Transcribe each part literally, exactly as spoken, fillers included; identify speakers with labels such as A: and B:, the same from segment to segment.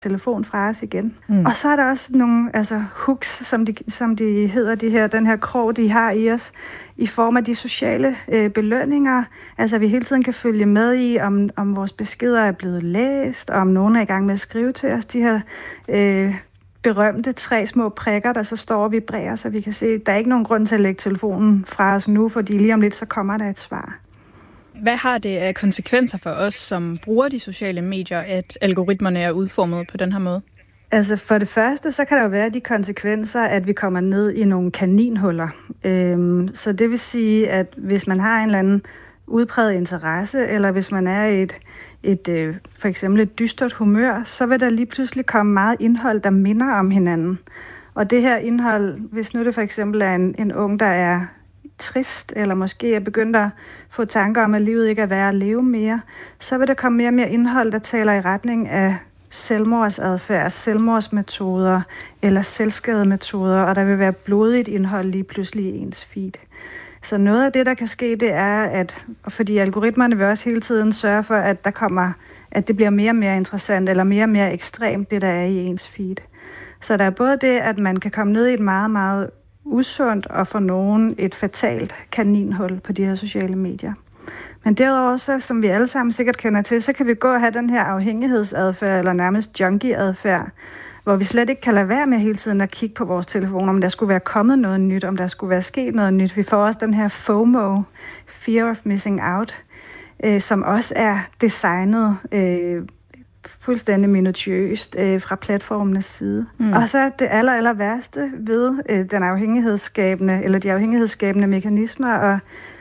A: telefon fra os igen. Mm. Og så er der også nogle altså hooks, som de, som de hedder, de her, den her krog, de har i os, i form af de sociale øh, belønninger. Altså, vi hele tiden kan følge med i, om, om vores beskeder er blevet læst, og om nogen er i gang med at skrive til os. De her øh, berømte tre små prikker, der så står og vibrerer, så vi kan se, der er ikke nogen grund til at lægge telefonen fra os nu, fordi lige om lidt, så kommer der et svar.
B: Hvad har det af konsekvenser for os, som bruger de sociale medier, at algoritmerne er udformet på den her måde?
A: Altså for det første, så kan der jo være de konsekvenser, at vi kommer ned i nogle kaninhuller. Øhm, så det vil sige, at hvis man har en eller anden udpræget interesse, eller hvis man er i et, et øh, for eksempel et dystert humør, så vil der lige pludselig komme meget indhold, der minder om hinanden. Og det her indhold, hvis nu det for eksempel er en, en ung, der er trist, eller måske er begyndt at få tanker om, at livet ikke er værd at leve mere, så vil der komme mere og mere indhold, der taler i retning af selvmordsadfærd, selvmordsmetoder eller selvskademetoder, og der vil være blodigt indhold lige pludselig i ens feed. Så noget af det, der kan ske, det er, at fordi algoritmerne vil også hele tiden sørge for, at der kommer, at det bliver mere og mere interessant, eller mere og mere ekstremt, det der er i ens feed. Så der er både det, at man kan komme ned i et meget, meget usundt og for nogen et fatalt kaninhul på de her sociale medier. Men derudover, så, som vi alle sammen sikkert kender til, så kan vi gå og have den her afhængighedsadfærd, eller nærmest junkie-adfærd, hvor vi slet ikke kan lade være med hele tiden at kigge på vores telefon, om der skulle være kommet noget nyt, om der skulle være sket noget nyt. Vi får også den her FOMO, Fear of Missing Out, øh, som også er designet øh, fuldstændig minutiøst øh, fra platformenes side. Mm. Og så det aller, aller værste ved øh, den afhængighedsskabende, eller de afhængighedsskabende mekanismer og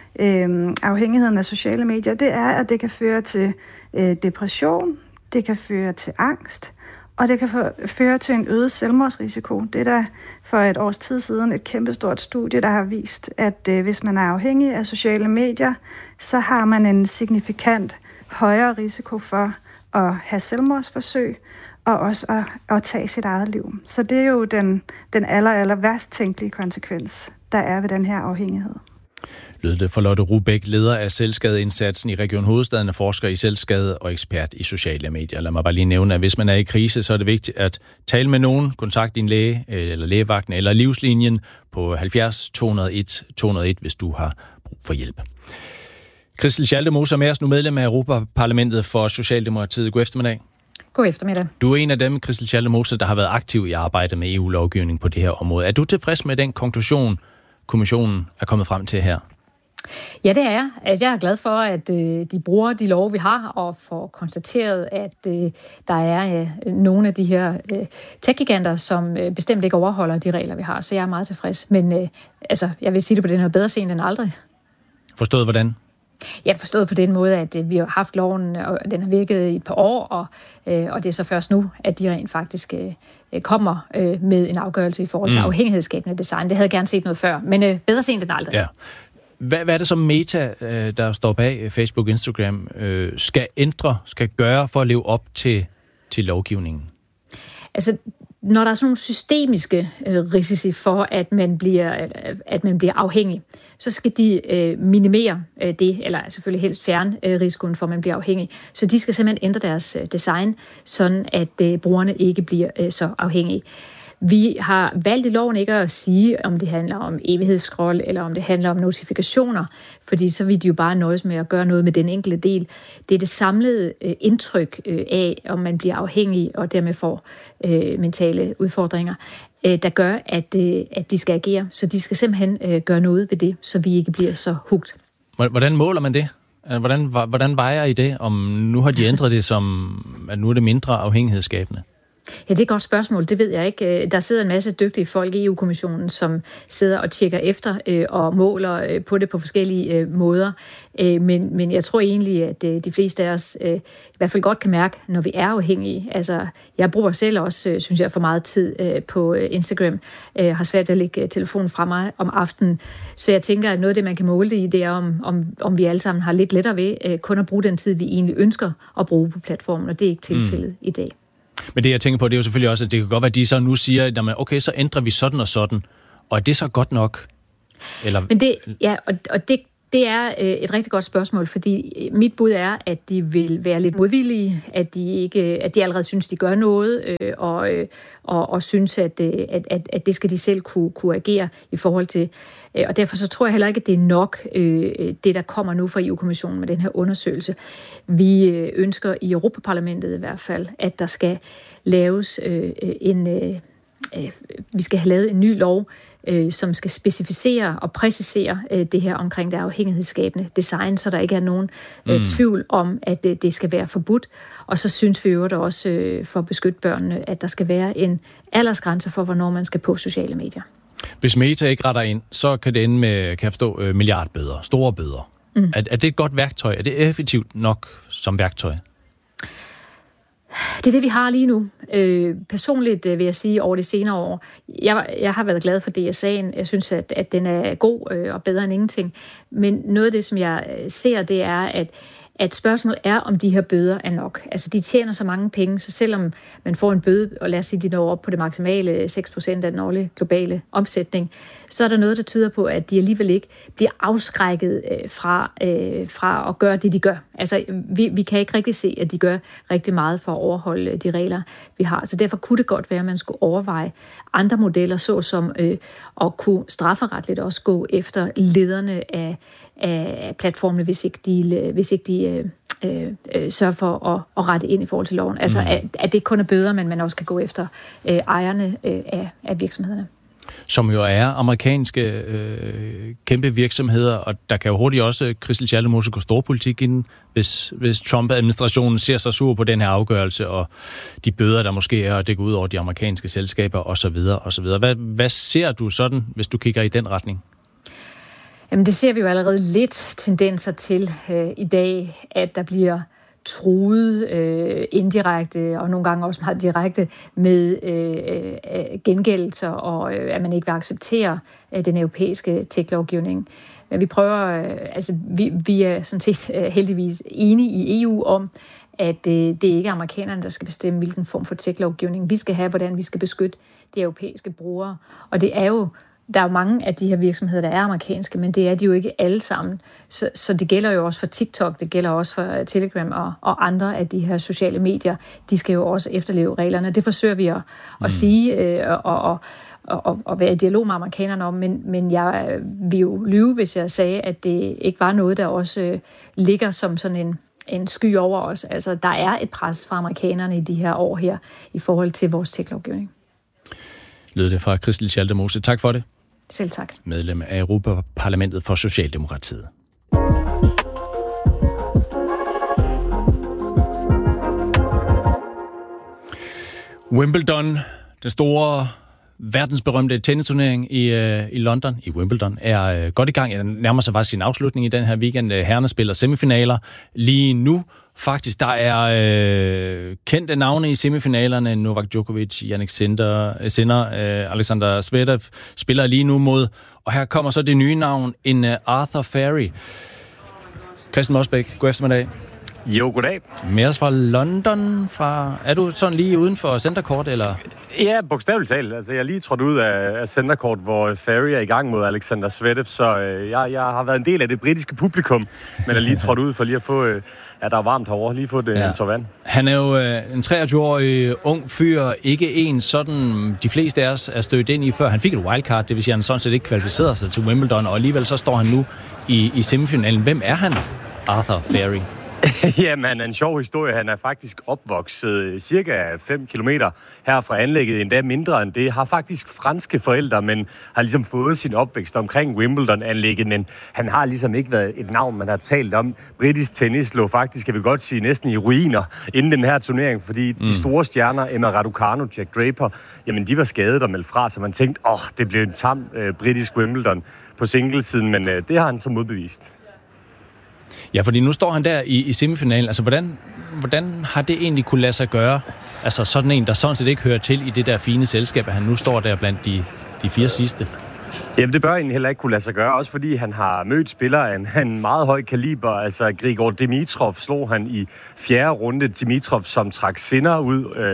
A: øh, afhængigheden af sociale medier, det er, at det kan føre til øh, depression, det kan føre til angst, og det kan føre til en øget selvmordsrisiko. Det er der for et års tid siden et kæmpestort studie, der har vist, at øh, hvis man er afhængig af sociale medier, så har man en signifikant højere risiko for at have selvmordsforsøg, og også at, at tage sit eget liv. Så det er jo den, den aller, aller værst tænkelige konsekvens, der er ved den her afhængighed.
C: Lød det for Lotte Rubæk, leder af selvskadeindsatsen i Region Hovedstaden og forsker i selvskade og ekspert i sociale medier. Lad mig bare lige nævne, at hvis man er i krise, så er det vigtigt at tale med nogen, kontakte din læge, eller lægevagten, eller livslinjen på halvfjerds to nul et to nul et, hvis du har brug for hjælp. Christel Schaldemose er med os nu, medlem af Europaparlamentet for Socialdemokratiet. God eftermiddag.
D: God eftermiddag.
C: Du er en af dem, Christel Schaldemose, der har været aktiv i arbejdet med E U-lovgivning på det her område. Er du tilfreds med den konklusion, kommissionen er kommet frem til her?
D: Ja, det er jeg. At jeg er glad for, at øh, de bruger de love, vi har, og får konstateret, at øh, der er øh, nogle af de her øh, tech-giganter, som øh, bestemt ikke overholder de regler, vi har. Så jeg er meget tilfreds. Men øh, altså, jeg vil sige det på den her bedre sent end aldrig.
C: Forstået hvordan?
D: Jeg har forstået på den måde, at øh, vi har haft loven, og den har virket i et par år, og, øh, og det er så først nu, at de rent faktisk øh, kommer øh, med en afgørelse i forhold til mm. afhængighedsskabende design. Det havde jeg gerne set noget før, men øh, bedre sent end aldrig.
C: Ja. Hvad, hvad er det som Meta, der står bag Facebook og Instagram, skal ændre, skal gøre for at leve op til, til lovgivningen?
D: Altså, når der er sådan nogle systemiske øh, risici for, at man bliver, at man bliver afhængig, så skal de øh, minimere øh, det, eller selvfølgelig helst fjerne øh, risikoen for, at man bliver afhængig. Så de skal simpelthen ændre deres øh, design, sådan at øh, brugerne ikke bliver øh, så afhængige. Vi har valgt i loven ikke at sige, om det handler om evighedsskrold, eller om det handler om notifikationer, fordi så vil de jo bare nøjes med at gøre noget med den enkelte del. Det er det samlede øh, indtryk øh, af, om man bliver afhængig og dermed får øh, mentale udfordringer, øh, der gør, at, øh, at de skal agere. Så de skal simpelthen øh, gøre noget ved det, så vi ikke bliver så hugt. Hvordan
C: måler man det? Hvordan, hvordan vejer I det, om nu har de ændret det som, at nu er det mindre afhængighedsskabende?
D: Ja, det er et godt spørgsmål. Det ved jeg ikke. Der sidder en masse dygtige folk i E U-kommissionen, som sidder og tjekker efter øh, og måler øh, på det på forskellige øh, måder. Øh, men, men jeg tror egentlig, at øh, de fleste af os øh, i hvert fald godt kan mærke, når vi er afhængige. Altså, jeg bruger selv også, øh, synes jeg, for meget tid øh, på øh, Instagram. Jeg øh, har svært ved at lægge telefonen fra mig om aftenen. Så jeg tænker, at noget af det, man kan måle det i, det er, om, om, om vi alle sammen har lidt lettere ved øh, kun at bruge den tid, vi egentlig ønsker at bruge på platformen, og det er ikke tilfældet mm. i dag.
C: Men det, jeg tænker på, det er jo selvfølgelig også, at det kan godt være, at de så nu siger, at man, okay, så ændrer vi sådan og sådan, og er det så godt nok? Eller...
D: Men det, ja, og, og det Det er øh, et rigtig godt spørgsmål, fordi mit bud er, at de vil være lidt modvillige, at de ikke, at de allerede synes, de gør noget, øh, og, øh, og, og synes, at, øh, at, at det skal de selv kunne, kunne agere i forhold til. Øh, og derfor så tror jeg heller ikke, at det er nok, øh, det der kommer nu fra E U-kommissionen med den her undersøgelse. Vi øh, ønsker i Europaparlamentet i hvert fald, at der skal laves øh, en, øh, øh, vi skal have lavet en ny lov, øh, som skal specificere og præcisere øh, det her omkring det afhængighedsskabende design, så der ikke er nogen øh, mm. tvivl om, at øh, det skal være forbudt. Og så synes vi jo også øh, for at beskytte børnene, at der skal være en aldersgrænse for, hvornår man skal på sociale medier.
C: Hvis Meta ikke retter ind, så kan det ende med, kan jeg forstå, øh, milliardbøder, store bøder. Mm. Er, er det et godt værktøj? Er det effektivt nok som værktøj?
D: Det er det, vi har lige nu. Øh, personligt vil jeg sige, over de senere år, jeg, jeg har været glad for D S A'en. Jeg synes, at, at den er god øh, og bedre end ingenting. Men noget af det, som jeg ser, det er, at at spørgsmålet er, om de her bøder er nok. Altså, de tjener så mange penge, så selvom man får en bøde, og lad os sige, de når op på det maksimale seks procent af den årlige globale omsætning, så er der noget, der tyder på, at de alligevel ikke bliver afskrækket øh, fra, øh, fra at gøre det, de gør. Altså, vi, vi kan ikke rigtig se, at de gør rigtig meget for at overholde de regler, vi har. Så derfor kunne det godt være, at man skulle overveje andre modeller, såsom øh, at kunne strafferetligt også gå efter lederne af, af platformene, hvis ikke de, hvis ikke de øh, øh, sørger for at, at rette ind i forhold til loven. Altså, mm. at, at det ikke kun er bøder, men man også kan gå efter øh, ejerne øh, af, af virksomhederne.
C: Som jo er amerikanske øh, kæmpe virksomheder, og der kan jo hurtigt også Christel Schaldemose gå storpolitik ind, hvis, hvis Trump-administrationen ser sig sur på den her afgørelse, og de bøder, der måske er, og det går ud over de amerikanske selskaber, osv. osv. Hvad, hvad ser du sådan, hvis du kigger i den retning?
D: Jamen, det ser vi jo allerede lidt tendenser til øh, i dag, at der bliver truet øh, indirekte og nogle gange også meget direkte med øh, øh, gengældelser, og øh, at man ikke vil acceptere øh, den europæiske tech-lovgivning. Men vi prøver, øh, altså vi, vi er sådan set øh, heldigvis enige i E U om, at øh, det ikke er amerikanerne, der skal bestemme, hvilken form for tech-lovgivning vi skal have, hvordan vi skal beskytte de europæiske brugere. Og det er jo Der er jo mange af de her virksomheder, der er amerikanske, men det er de jo ikke alle sammen. Så, så det gælder jo også for TikTok, det gælder også for Telegram og, og andre af de her sociale medier. De skal jo også efterleve reglerne. Det forsøger vi at, mm. at sige øh, og, og, og, og være i dialog med amerikanerne om, men, men jeg vil jo lyve, hvis jeg sagde, at det ikke var noget, der også øh, ligger som sådan en, en sky over os. Altså, der er et pres fra amerikanerne i de her år her i forhold til vores tech-lovgivning.
C: Lød det fra Christel Schaldemose. Tak for det.
D: Selv tak.
C: Medlem af Europaparlamentet for Socialdemokratiet. Wimbledon, den store verdensberømte tennisturnering i, øh, i London, i Wimbledon, er øh, godt i gang. Den nærmer sig faktisk sin afslutning i den her weekend. Herrerne spiller semifinaler lige nu. Faktisk, der er øh, kendte navne i semifinalerne. Novak Djokovic, Jannik Sinner, Sinner øh, Alexander Zverev spiller lige nu mod. Og her kommer så det nye navn, en uh, Arthur Furry. Christian Mosbæk, god eftermiddag.
E: Jo, goddag.
C: Med os fra London. Fra, er du sådan lige uden for centercourt, eller?
E: Ja, bogstaveligt talt. Altså, jeg er lige trådt ud af, af centercourt, hvor Furry er i gang mod Alexander Zverev, så øh, jeg, jeg har været en del af det britiske publikum, men er lige trådt ud for lige at få, øh, ja, der er varmt herovre, lige få det ja. en tår vand.
C: Han er jo øh, en treogtyve-årig ung fyr, ikke en sådan, de fleste af os er stødt ind i før. Han fik et wildcard, det vil sige, at han sådan set ikke kvalificerede sig til Wimbledon, og alligevel så står han nu i, i semifinalen. Hvem er han, Arthur Furry?
E: Jamen, han er en sjov historie. Han er faktisk opvokset cirka fem kilometer her fra anlægget, endda mindre end det. Har faktisk franske forældre, men har ligesom fået sin opvækst omkring Wimbledon-anlægget, men han har ligesom ikke været et navn, man har talt om. Britisk tennis lå faktisk, jeg vil godt sige, næsten i ruiner inden den her turnering, fordi mm. de store stjerner, Emma Raducanu, Jack Draper, jamen de var skadet og meldt fra, så man tænkte, åh, oh, det blev en tam øh, britisk Wimbledon på singlesiden, men øh, det har han så modbevist.
C: Ja, fordi nu står han der i, i semifinalen. Altså, hvordan, hvordan har det egentlig kunne lade sig gøre? Altså, sådan en, der sådan set ikke hører til i det der fine selskab, at han nu står der blandt de, de fire sidste.
E: Jamen, det bør egentlig heller ikke kunne lade sig gøre, også fordi han har mødt spillere af en, en meget høj kaliber. Altså, Grigor Dimitrov slog han i fjerde runde. Dimitrov, som trak Sinner ud, øh,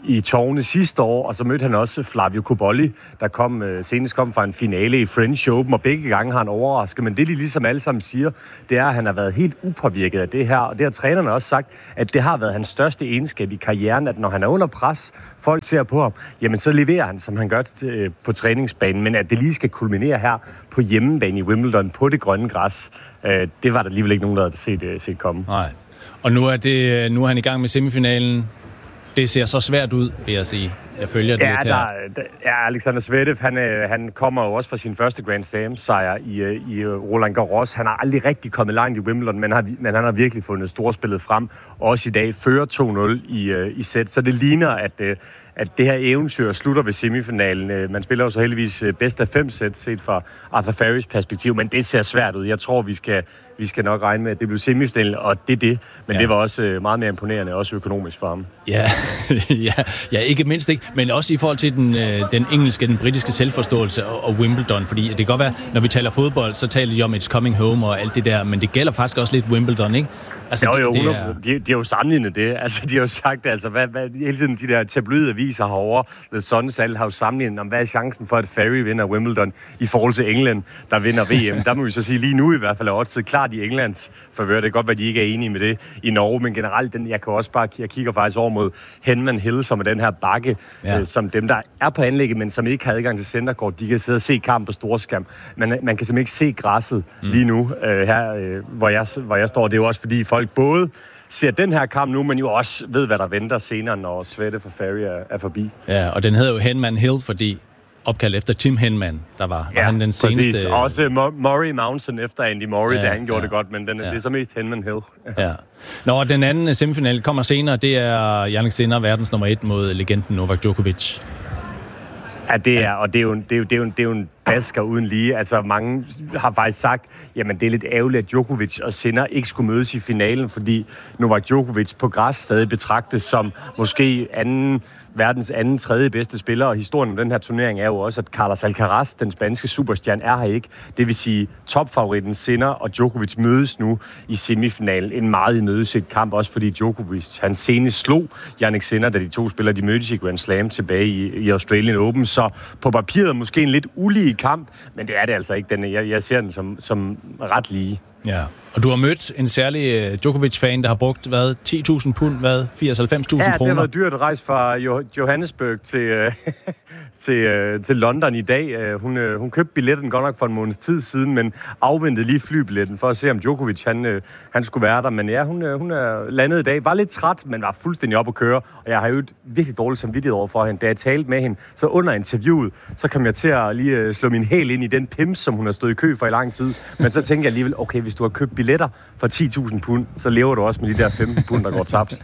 E: i tårne sidste år, og så mødte han også Flavio Cobolli, der kom, øh, senest kom fra en finale i French Open, og begge gange har han overrasket. Men det, de ligesom alle sammen siger, det er, at han har været helt upåvirket af det her, og det har trænerne også sagt, at det har været hans største egenskab i karrieren, at når han er under pres, folk ser på ham, jamen så leverer han, som han gør til, på træningsbanen, men at det lige skal kulminere her på hjemmebane i Wimbledon på det grønne græs, øh, det var der alligevel ikke nogen, der havde set, øh, set komme.
C: Nej. Og nu er, det, nu er han i gang med semifinalen. Det ser så svært ud, vil jeg sige. Jeg følger det
E: ja,
C: lidt her.
E: Der, der, ja, Alexander Zverev, han, han kommer jo også fra sin første Grand Slam-sejr i, i Roland Garros. Han har aldrig rigtig kommet langt i Wimbledon, men, har, men han har virkelig fundet storspillet frem. Også i dag fører to nul i, i sæt, så det ligner, at, at det her eventyr slutter ved semifinalen. Man spiller jo så heldigvis bedst af fem sæt, set fra Arthur Ferrys perspektiv, men det ser svært ud. Jeg tror, vi skal, vi skal nok regne med, at det bliver semifinalen, og det er det. Men ja. Det var også meget mere imponerende, også økonomisk for ham.
C: Ja, ja, ja, ikke mindst ikke, men også i forhold til den, den engelske, den britiske selvforståelse og, og Wimbledon, fordi det kan godt være, når vi taler fodbold, så taler de om it's coming home og alt det der, men det gælder faktisk også lidt Wimbledon, ikke?
E: Altså, jo, jo, det, det er... de, de har jo sammenlignet det. Altså, de har jo sagt, altså, hvad, hvad, hele tiden de der tabloidaviser herovre, The Sun selv har jo sammenlignet, om hvad er chancen for, at Ferry vinder Wimbledon i forhold til England, der vinder V M. Der må vi så sige, lige nu i hvert fald er oddset klart i Englands favør. Det kan godt være, at de ikke er enige med det i Norge, men generelt, den, jeg kan også bare, jeg kigger faktisk over mod Henman Hill, som er den her bakke, ja. øh, som dem, der er på anlægget, men som ikke har adgang til centercourt, de kan sidde og se kampen på storskærm. Man, man kan simpelthen ikke se græsset mm. lige nu, øh, her, øh, hvor, jeg, hvor jeg står. Det er jo også, fordi folk både ser den her kamp nu, men jo også ved, hvad der venter senere, når Zverev for Ferry er, er forbi.
C: Ja, og den hedder jo Henman Hill, fordi opkaldt efter Tim Henman, der var, ja, var han den seneste...
E: Præcis. Også Murray Mountain efter Andy Murray, ja, da han gjorde ja. det godt, men den, ja. det er så mest Henman Hill.
C: Ja. Nå, den anden semifinale kommer senere, det er Jannik Sinner, verdens nummer et mod legenden Novak Djokovic.
E: Ja, det er, og det er jo, det er jo, det er jo, det er jo en basker uden lige. Altså, mange har faktisk sagt, jamen, det er lidt ærgerligt, at Djokovic og Sinner ikke skulle mødes i finalen, fordi Novak Djokovic på græs stadig betragtes som måske anden, verdens anden, tredje bedste spiller, og historien om den her turnering er jo også, at Carlos Alcaraz, den spanske superstjerne, er her ikke. Det vil sige, topfavoritten Sinner og Djokovic mødes nu i semifinalen. En meget imødeset kamp, også fordi Djokovic, han senest slog Jannik Sinner, da de to spillere, de mødtes i Grand Slam tilbage i, i Australian Open. Så på papiret måske en lidt ulige kamp, men det er det altså ikke. Den, jeg, jeg ser den som, som ret lige.
C: Ja, og du har mødt en særlig Djokovic-fan, der har brugt, hvad, ti tusind pund, hvad, firs til halvfems tusind kroner?
E: Ja, det var dyrt at rejse fra Johannesburg til, til, til London i dag. Hun, hun købte billetten godt nok for en måneds tid siden, men afventede lige flybilletten for at se, om Djokovic han, han skulle være der. Men ja, hun, hun er landet i dag. Var lidt træt, men var fuldstændig op at køre. Og jeg har jo et virkelig dårligt samvittighed over for hende. Da jeg talte med hende, så under interviewet, så kom jeg til at lige slå min hæl ind i den pims, som hun har stået i kø for i lang tid. Men så tænkte jeg alligevel, okay, hvis du har købt billetter for ti tusind pund, så lever du også med de der femten pund, der går tabt.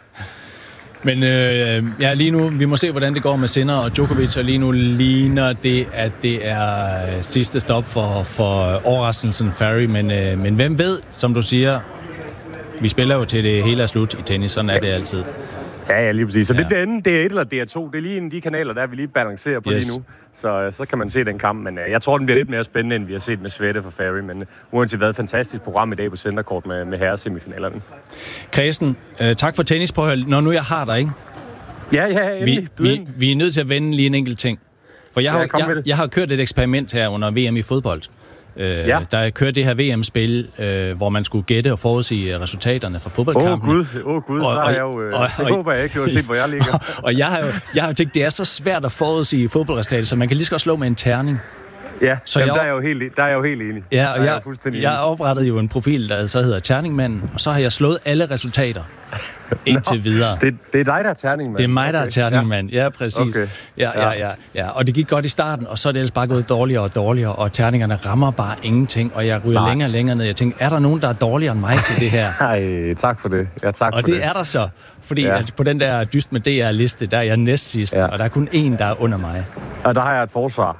C: Men øh, ja, lige nu, vi må se, hvordan det går med Sinner og Djokovic, og lige nu ligner det, at det er sidste stop for, for overraskelsen Ferry, men, øh, men hvem ved, som du siger, vi spiller jo til det hele er slut i tennis, sådan er det altid. Ja,
E: ja, lige præcis. Så ja. Det bliver enten D et eller D to. Det er lige en af de kanaler, der vi lige balancerer på yes. lige nu. Så, så kan man se den kamp. Men uh, jeg tror, den bliver lidt mere spændende, end vi har set med Zverev for Ferry. Men uh, uanset hvad, et fantastisk program i dag på Centercourt med, med herresemifinalerne.
C: Kristen, uh, tak for tennis. Prøv at høre, når nu jeg har dig, ikke?
E: Ja, ja, endelig.
C: Vi, vi, vi er nødt til at vende lige en enkelt ting. For jeg har, ja, jeg, jeg har kørt et eksperiment her under V M i fodbold. Øh, ja. Der kørte det her V M-spil, øh, hvor man skulle gætte og forudsige resultaterne fra fodboldkampene.
E: Åh oh, gud, åh oh, gud, og, og, jeg jo, øh, og, det og, håber jeg ikke, du har set, hvor jeg ligger.
C: Og, og jeg har jo jeg har jo tænkt, det er så svært at forudsige fodboldresultater, så man kan lige så godt slå med en terning.
E: Ja, så jamen, jeg, der, er jeg jo helt, der er jeg jo helt enig.
C: Ja, og jeg, jeg, jeg oprettede jo en profil, der så hedder Terningmanden, og så har jeg slået alle resultater indtil videre.
E: Det, det er dig, der er Terningmand?
C: Det er mig, der okay. er Terningmand, ja, ja præcis. Okay. Ja, ja, ja, ja. Og det gik godt i starten, og så er det ellers bare gået dårligere og dårligere, og terningerne rammer bare ingenting, og jeg ryger Nej. længere og længere ned. Jeg tænkte, er der nogen, der er dårligere end mig til det her?
E: Nej, tak for det. Ja, tak
C: og
E: for
C: det,
E: det
C: er der så, fordi ja. at på den der dyst med D R-liste, der er jeg næst sidst, ja. og der er kun én, der er under mig.
E: Og der har jeg et forsvar.